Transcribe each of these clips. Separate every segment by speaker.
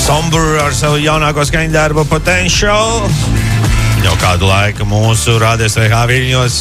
Speaker 1: Somber ar savu jaunāko skaņdarbu Potential. Jau kādu laiku mūsu Rādio SVH viļņos.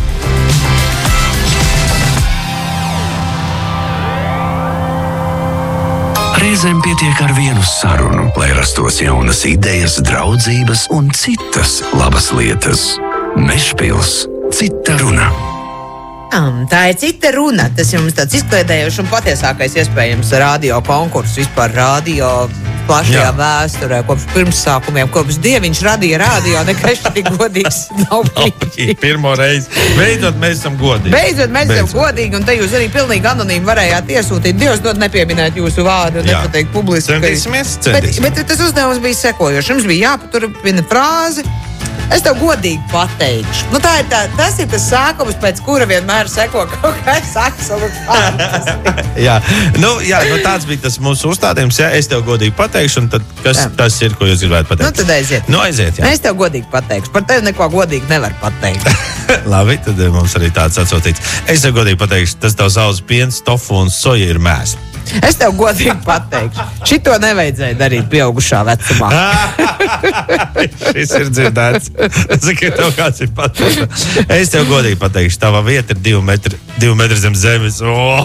Speaker 2: Reizēm pietiek ar vienu sarunu, lai rastos jaunas idejas, draudzības un citas labas lietas. Mežpils, cita runa.
Speaker 3: Tā ir cita runa. Tas ir mums tāds izkliedējošs un patiesākais iespējams radio konkurss vispār radio plašajā vēsturē. Kopš pirmsākumiem, kopš Dieviņš radīja radio, nekas tik godīgs nav bijis.
Speaker 1: Pirmo reizi. Beidzot, mēs esam godīgi.
Speaker 3: Beidzot, mēs esam godīgi, un te jūs arī pilnīgi anonīmi varējāt iesūtīt. Dievs dod nepieminēt jūsu vārdu, nepateikt publiski.
Speaker 1: Centīsimies.
Speaker 3: Bet tas uzdevums bija sekojošs. Jums bija jāpatur viena frāze. Es tev godīgi pateikšu. Nu, tas ir tas sākums, pēc kura vienmēr seko kaut kas absolūti.
Speaker 1: Tāds bija tas mūsu uzstādījums. Jā, es tev godīgi pateikšu, un tad kas tas ir, ko jūs gribētu pateikt?
Speaker 3: Nu, tad aiziet.
Speaker 1: Aiziet, jā.
Speaker 3: Es tev godīgi pateikšu. Par tevi neko godīgi nevar pateikt.
Speaker 1: Labi, tad mums arī tāds atsūtīts. Es tev godīgi pateikšu, tas tev sauc piens, tofu un soja ir mēsli.
Speaker 3: Es tev godīgi pateikšu. Šito nevajadzēja darīt pieaugušā vecumā.
Speaker 1: Šis ir dzirdēts. Zini, tev kāds ir pateicis. Es tev godīgi pateikšu, tava vieta ir 2 metri zem zemes.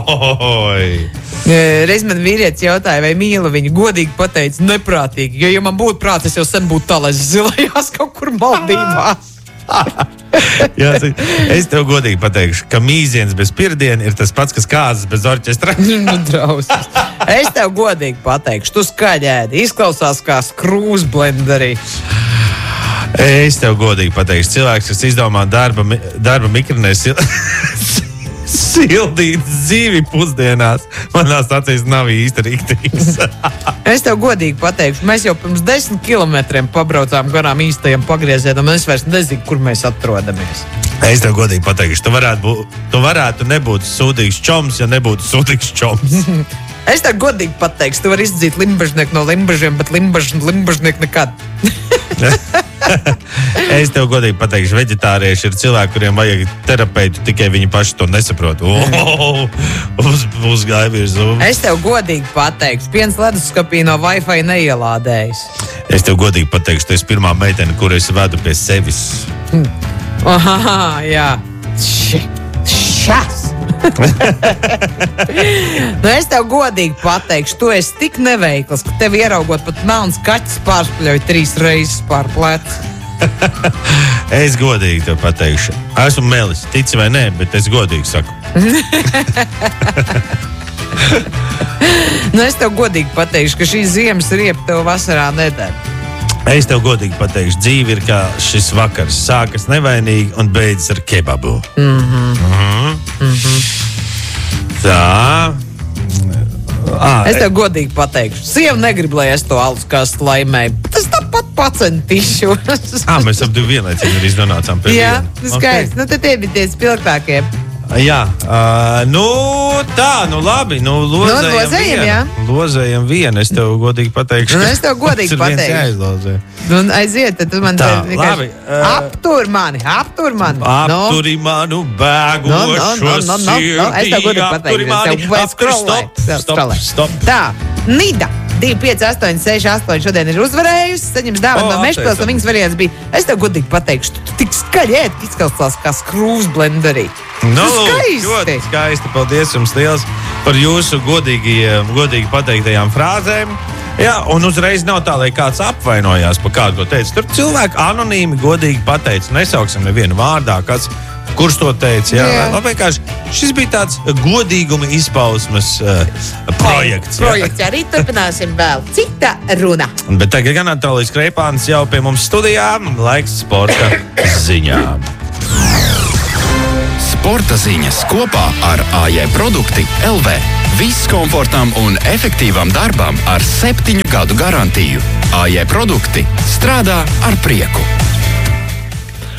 Speaker 3: Reiz man vīrietis jautāja, vai mīlu viņu. Godīgi pateicu, neprātīgi. Jo, ja man būtu prāts, es jau sen būtu tālais zilajās kaut kur Maldīvās.
Speaker 1: Jā, es tev godīgi pateikšu, ka mīziens bez pirdiena ir tas pats, kas kāzas bez orķestra.
Speaker 3: Drausmas. Es tev godīgi pateikšu, tu skaļēdi, izklausās kā skrūzblenderī.
Speaker 1: Es tev godīgi pateikšu, cilvēks, kas izdomā darba mikrinē sildīt dzīvi pusdienās, manās acīs nav īsti rīktīgs.
Speaker 3: Es tev godīgi pateikšu, mēs jau pirms 10 kilometriem pabraucām garām īstajam pagriezienam, un es vairs nezinu, kur mēs atrodamies.
Speaker 1: Es tev godīgi pateikšu, tu varētu nebūt sūdīgs čoms, ja nebūtu sūdīgs čoms.
Speaker 3: Es tev godīgi pateikšu, tu vari izdzīt limbažnieku no limbažiem, bet limbažnieku nekad.
Speaker 1: Es tev godīgi pateikšu, veģetārieši ir cilvēki, kuriem vajag terapeitu, tikai viņi paši to nesaprot. Uzgāja virs zūmu.
Speaker 3: Es tev godīgi pateikšu, piens leduskapī no Wi-Fi neielādējis.
Speaker 1: Es tev godīgi pateikšu, tu esi pirmā meitene, kuru es vedu pie sevis.
Speaker 3: Aha, jā. Šas! Es tev godīgi pateikšu, tu esi tik neveikls, ka tev ieraugot pat melns kaķis pārspļauj 3 reizes pār plecu.
Speaker 1: Es godīgi tev pateikšu, esmu melis, tici vai nē, bet es godīgi saku.
Speaker 3: Es tev godīgi pateikšu, ka šī ziemas riepa tev vasarā neder.
Speaker 1: Es tev godīgi pateikšu, dzīve ir kā šis vakars. Sākas nevainīgi un beidzas ar kebabu. Tā.
Speaker 3: Es tev godīgi pateikšu, sieva negrib, lai es to alus kastu laimēju. Tas tāpat pacentīšos.
Speaker 1: Mēs ap 2 vienlaicīgi arī nonācām pie
Speaker 3: jā, skaisti.
Speaker 1: Okay.
Speaker 3: Tad tie bija tie spilgtākie.
Speaker 1: Jā, labi, lozējam vienu, es tev godīgi pateikšu.
Speaker 3: Es tev godīgi pateikšu. Aiziet, tad tu man
Speaker 1: labi.
Speaker 3: Aptur mani.
Speaker 1: Apturi manu bēgošo sirdī.
Speaker 3: Es tev godīgi pateikšu.
Speaker 1: Stop.
Speaker 3: Tā, Nida. 25868 šodien ir uzvarējusi, saņems dāvanu no Mežpils, un viņas variants bija, es tev godīgi pateikšu, tu tik skaļi ēd, izklausās kā skrūzblenderī.
Speaker 1: Ļoti skaisti, paldies jums liels par jūsu godīgi pateiktajām frāzēm. Jā, un uzreiz nav tā, lai kāds apvainojās par kādu, ko teica. Tur cilvēki anonīmi godīgi pateica, nesauksim nevienu vārdā, kurš to teica. Jā. Vienkārši šis bija tāds godīguma izpausmes projekts.
Speaker 3: Arī turpināsim vēl. Cita runa.
Speaker 1: Bet tagad gan Anatolijs Kreipāns jau pie mums studijā. Laiks sporta ziņām.
Speaker 2: Sporta ziņas kopā ar AJ Produkti LV. Viss komfortam un efektīvam darbam ar 7 gadu garantiju. AJ Produkti strādā ar prieku.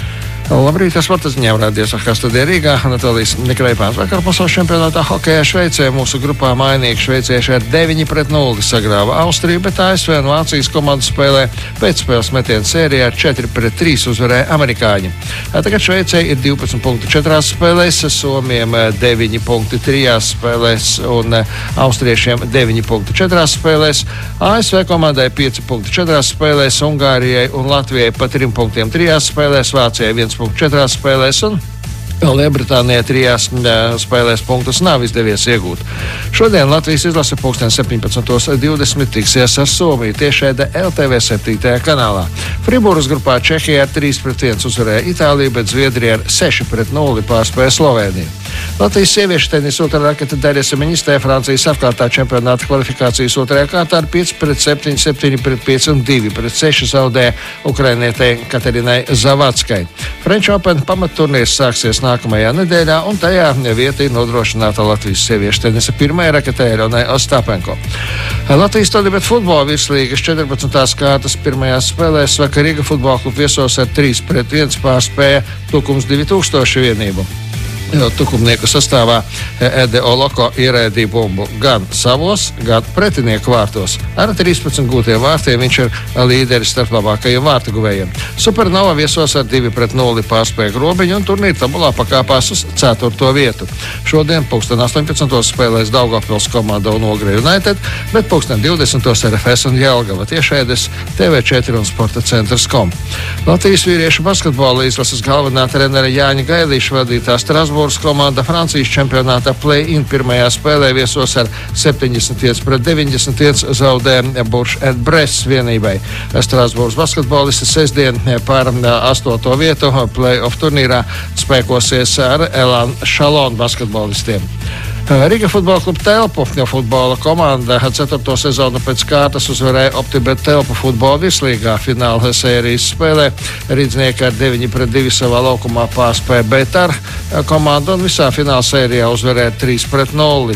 Speaker 4: Labrīt, es pat ziņām rādījos, kā studija Rīgā. Anatolijas Kreipāns vakar pasaules čempionātā hokejā Šveicē mūsu grupā mainīgi šveicieši ar 9-0 sagrāva Austriju, bet ASV un Vācijas komandas spēlē pēcspēles metienu sērijā ar 4-3 uzvarēja amerikāņi. Tagad Šveicē ir 12 punkti 4 spēlēs, Somiem 9 punkti 3 spēlēs un austriešiem 9 punkti 4 spēlēs. ASV komandai 5 punkti 4 spēlēs, Ungārijai un Latvijai pa 3 punktiem 3 spēlēs, Vācijai 1,4 spēlēs un Lielbritānijai 3 spēlēs punktus nav izdevies iegūt. Šodien Latvijas izlase 17:20 tiksies ar Somiju tiešraidē LTV 7. kanālā. Friburgas grupā Čehija ar 3-1 uzvarēja Itāliju, bet Zviedrija ar 6-0 pārspēja Slovēniju. Latvijas sieviešu tenisa otrā raketa Darija Semiņistē Francijas apkārtā čempionāta kvalifikācijas otrajā kārtā ar 5-7, 7-5 un 2-6 zaudēja ukrainietei Katerinai Zavackai. French Open pamatturnīrs sāksies nākamajā nedēļā, un tajā vieta ir nodrošināta Latvijas sieviešu tenisa pirmajai raketei Ironai Ostapenko. Latvijas Todibet futbola virslīgas 14. kārtas pirmajās spēlēs vakar Rīga futbola kluba viesos ar 3-1 pārspēja Tukums 2000 vienību. Tukumnieku sastāvā EDO Loko ierēdīja bumbu gan savos, gan pretinieku vārtos. Ar 13 gūtiem vārtiem viņš ir līderis starp labākajiem vārtu guvējiem. Supernova viesos ar 2-0 pārspēja Grobiņu un turnīra tabulā pakāpās uz 4. vietu. Šodien 18. spēlēs Daugavpils komanda un Ogre United, bet 20. RFS un Jelgava tiešraides TV4 un Sporta centrs.com. Latvijas vīriešu basketbola izlases galvenā trenere Jāņa Gailīša vadītā Strasbūras komanda Francijas čempionātā play-in pirmajā spēlē viesos ar 71-91 zaudēja Bourg-en-Bresse vienībai. Strasbūras basketbolisti sestdien par 8. vietu play-off turnīrā spēkosies ar Elan Šalon basketbolistiem. Rīga futbola kluba Telpu futbola komanda 4. sezonu pēc kārtas uzvarēja Optibet Telpu futbola virslīgā fināla sērijas spēlē. Rīdznieki ar 9-2 savā laukumā pārspēja Betar komandu un visā fināla sērijā uzvarēja 3-0.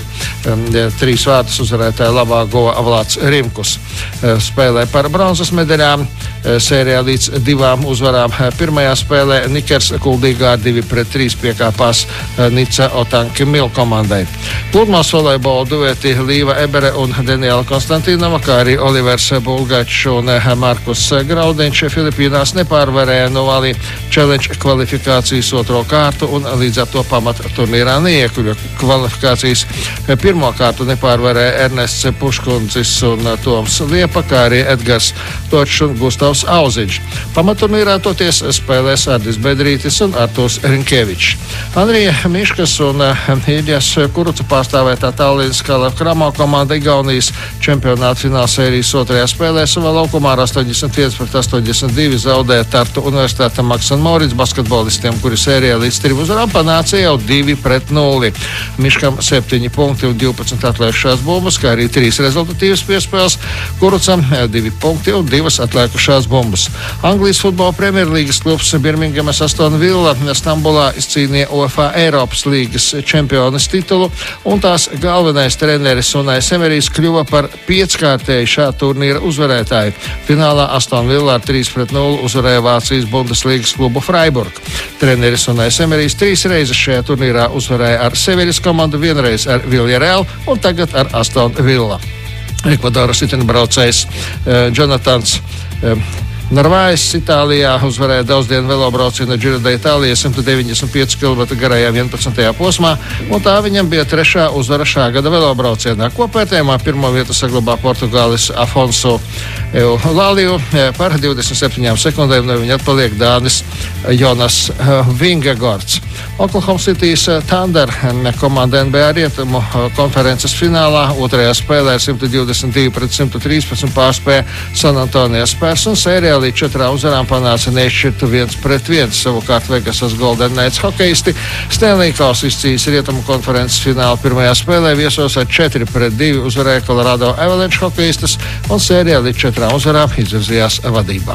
Speaker 4: 3 vārtus uzvarētāja labā guva Vlads Rimkus. Spēlē par bronzas medaļām. Sērijā līdz 2 uzvarām pirmajā spēlē Nikers kuldīgā 2-3 piekāpās Nica Otanki Mil komandai. Pludmales volejbola dueti Līva Ebere un Daniela Konstantīnova, kā arī Olivers Bulgačs un Markus Graudiņš Filipīnās nepārvarēja Novali Challenge kvalifikācijas 2. kārtu un līdz ar to pamata turnīrā neiekļuva. Kvalifikācijas 1. kārtu nepārvarēja Ernests Puškuncis un Toms Liepa, kā arī Edgars Točs un Gustavs Auziņš. Pamaturnīrā toties spēlēs Ardis Bedrītis un Artūrs Rinkēvičs. Andrija Miškas un Iljas Kuruca pārstāvētā Tallinas Kalev Kramo komanda Igaunijas čempionāta fināla sērijas 2. spēlē savā laukumā ar 81-82 zaudēja Tartu Universitāte Maks un Morits basketbolistiem, kuri sērijā līdz 3 uzvarām panāca jau 2-0. Miškam 7 punkti un 12 atlikušās bumbas, kā arī 3 rezultatīvas piespēles, Kurucam 2 punkti un 2 atlikušās bumbas. Anglijas futbola premjerlīgas klubs Birmingemas Aston Villa Stambulā izcīnīja UEFA Eiropas līgas čempionas titulu, un tās galvenais treneris Unais Emerijs kļuva par 5-kārtēju šā turnīra uzvarētāju. Finālā Aston Villa ar 3-0 uzvarēja Vācijas Bundeslīgas klubu Freiburg. Treneris Unais Emerijs 3 reizes šajā turnīrā uzvarēja ar Seviļas komandu, 1 reizi ar Villarreal un tagad ar Aston Villa. Ekvadoras riteņbraucējs Jonatans Narvājs Itālijā uzvarēja daudzdienu velobraucienu Giro d'Itālija 195 km garajā 11. posmā, un tā viņam bija 3. uzvara šā gada velobraucienā. Kopvērtējumā 1. vietu saglabā Portugālis Afonso Eulāliju par 27 sekundēm, no viņa atpaliek Dānis Jonas Vingegords. Oklahoma City's Thunder komanda NBA rietumu konferences finālā 2. spēlē ar 122-113 pārspēja San Antonio Spurs un sērijā līdz 4 uzvarām panāca nešķirtu 1-1. Savukārt Vegasas Golden Knights hokejisti Stanley Kausa izcīnījis rietumu konferences finālu 1. spēlē viesos ar 4-2 uzvarēja Colorado Avalanche hokejistus un sērijā līdz 4 uzvarām izvirzījās vadībā.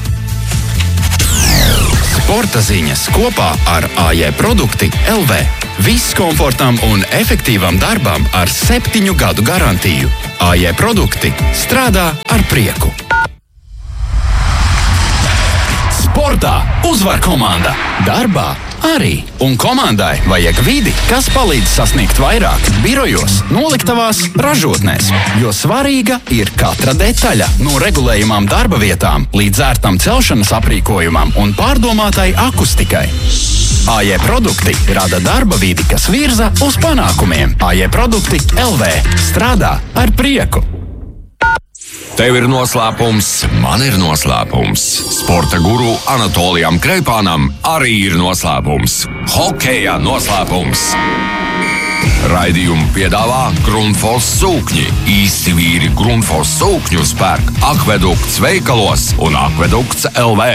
Speaker 2: Sporta ziņas kopā ar AJ Produkti LV. Viss komfortam un efektīvam darbam ar 7 gadu garantiju. AJ Produkti strādā ar prieku. Sporta Sportā uzvar komanda, darbā arī. Un komandai vajag vidi, kas palīdz sasniegt vairāk birojos, noliktavās, ražotnēs. Jo svarīga ir katra detaļa, no regulējumām darba vietām līdz ērtam celšanas aprīkojumam un pārdomātai akustikai. AJ produkti rada darba vidi, kas virza uz panākumiem. AJ produkti LV strādā ar prieku.
Speaker 5: Tev ir noslēpums, man ir noslēpums. Sporta guru Anatolijam Kreipānam arī ir noslēpums. Hokeja noslēpums. Raidījumu piedāvā Grundfos sūkņi. Īsti vīri Grundfos sūkņus pērk Akvedukts veikalos un Akvedukts LV.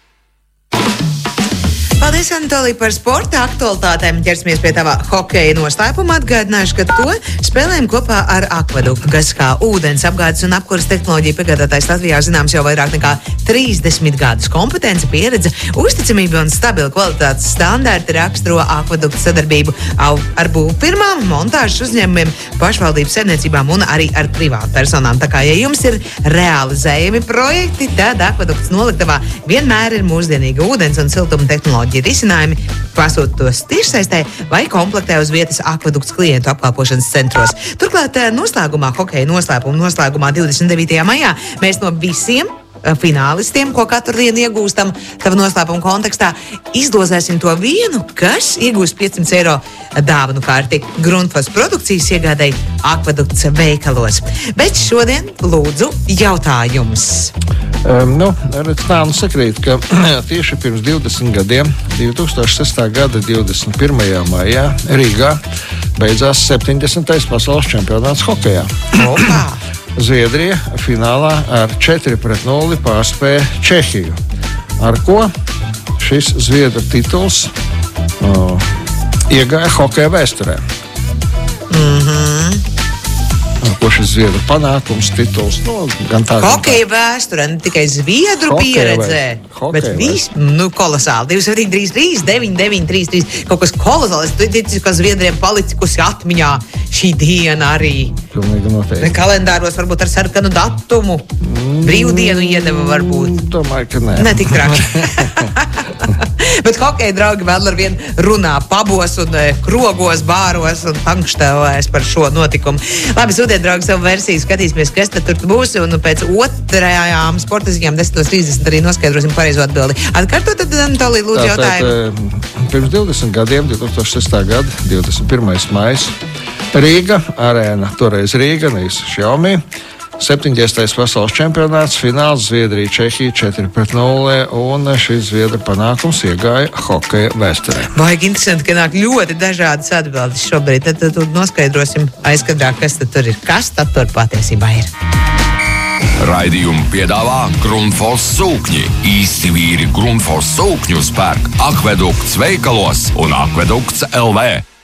Speaker 3: Paldies, Anatolij, par sporta aktualitātēm. Ķersimies pie tava hokeja noslēpuma. Atgādināšu, ka to spēlējam kopā ar Akveduktu, kas kā ūdens apgādes un apkuras tehnoloģija piegādātājs Latvijā zināms jau vairāk nekā 30 gadus. Kompetence, pieredze, uzticamība un stabila kvalitātes standarti raksturo Akveduktu sadarbību ar būvfirmām, montāžas uzņēmumiem, pašvaldības saimniecībām un arī ar privātpersonām. Tā kā, ja jums ir realizējami projekti, tad Akvedukts noliktavā vienmēr ir mūsdienīga ūdens un siltuma tehnoloģija risinājumi, pasūta tos tiešsaistē vai komplektē uz vietas Akvedukts klientu apkalpošanas centros. Turklāt noslēgumā, hokeja noslēgumā 29. maijā mēs no visiem finālistiem, ko katru dienu iegūstam tava noslēpuma kontekstā, izdozēsim to vienu, kas iegūs 500 eiro dāvanu karti Grundfos produkcijas iegādēji Akvedukts veikalos. Bet šodien lūdzu jautājums.
Speaker 4: Tā sakrīt, ka tieši pirms 20 gadiem, 2006. gada 21. maijā Rīgā beidzās 70. pasaules čempionāts hokejā. Zviedrija finālā ar 4-0 pārspēja Čehiju, ar ko šis Zviedru tituls iegāja hokeja vēsturē. Ko šis Zviedru panākums, tituls, gan tā.
Speaker 3: Hokeja vēsturē, ne tikai Zviedru pieredzē, bet viss, kolosāli. 273, 9933, kaut kas kolosāli. Es ticu, ka Zviedriem palikusi atmiņā šī diena arī.
Speaker 4: Pilnīgi noteikti.
Speaker 3: Kalendāros varbūt ar sarkanu datumu. Brīvdienu iedeva varbūt.
Speaker 4: Domāju, ka nē.
Speaker 3: Ne tik traki. Bet hokeja draugi vēl ar vienu runā pabos un krogos, bāros un tankštelēs par šo notikumu. Labi, sūtiet, draugi, savu versiju, skatīsimies, kas tad tur būs, un pēc otrajām sporta ziņām 10:30 arī noskaidrosim pareizo atbildi. Atkārtot tad, Anatolij, lūdzu jautājumu.
Speaker 4: Pirms 20 gadiem, 2006. gada 21. maijs, Rīga arēna, toreiz Rīga, nevis Xiaomi. 70. pasaules čempionāts, fināls Zviedrija, Čehija 4-0, un šis Zviedru panākums iegāja hokeja vēsturē.
Speaker 3: Vajag interesanti, ka nāk ļoti dažādas atbildes šobrīd. Tad noskaidrosim aizkadrā, kas tad tur ir. Kas tad tur patiesībā ir?
Speaker 5: Raidījumu piedāvā Grundfos sūkņi. Īsti vīri Grundfos sūkņus pērk Akvedukts veikalos un Akvedukts LV.